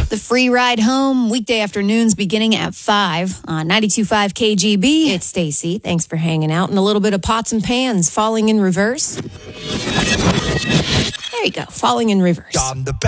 The free ride home, weekday afternoons beginning at 5 on 92.5 KGB. It's Stacy. Thanks for hanging out. And a little bit of Pots and Pans falling in reverse. There you go, falling in reverse.